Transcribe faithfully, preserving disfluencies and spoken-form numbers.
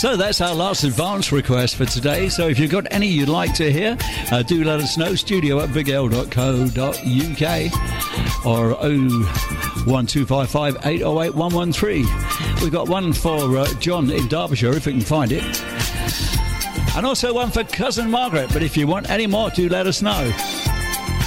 So that's our last advance request for today. So if you've got any you'd like to hear, uh, do let us know. Studio at big l dot co dot u k or oh one two five five eight oh eight one one three. We've got one for uh, John in Derbyshire, if we can find it. And also one for Cousin Margaret. But if you want any more, do let us know.